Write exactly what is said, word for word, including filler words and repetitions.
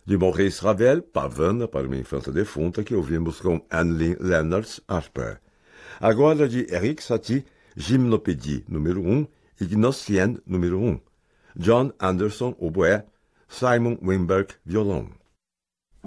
De Maurice Ravel, Pavana para uma infância defunta, que ouvimos com Anne Leonard Asper. Agora de Eric Satie, Gymnopédie número um e Gnossienne número um. John Anderson, oboé, Simon Wimberg, violão.